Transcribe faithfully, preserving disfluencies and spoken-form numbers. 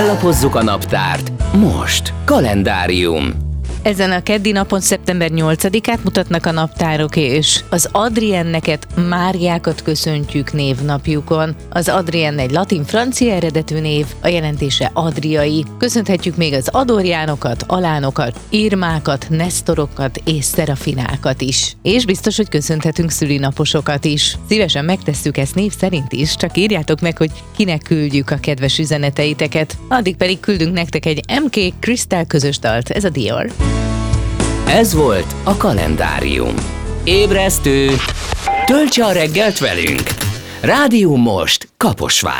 Bellapozzuk a naptárt. Most kalendárium. Ezen a keddi napon szeptember nyolcadikát mutatnak a naptárok, és az Adrienneket, Máriákat köszöntjük névnapjukon. Az Adrien egy latin-francia eredetű név, a jelentése adriai. Köszönhetjük még az Adorjánokat, Alánokat, Irmákat, Nesztorokat és Szerafinákat is. És biztos, hogy köszönhetünk szülinaposokat is. Szívesen megtesszük ezt név szerint is, csak írjátok meg, hogy kinek küldjük a kedves üzeneteiteket. Addig pedig küldünk nektek egy em ká Crystal közös dalt, ez a Dior. Ez volt a kalendárium. Ébresztő! Töltse a reggelt velünk! Rádió Most, Kaposvár.